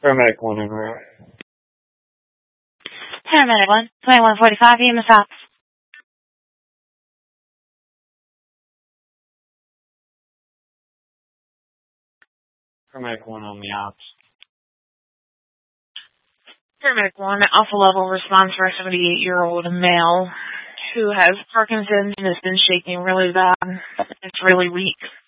Paramedic 1 in route. Paramedic 1, 2145 EMS Ops. Paramedic 1 on the ops. Paramedic 1, alpha level response for a 78-year-old male who has Parkinson's and has been shaking really bad. It's really weak.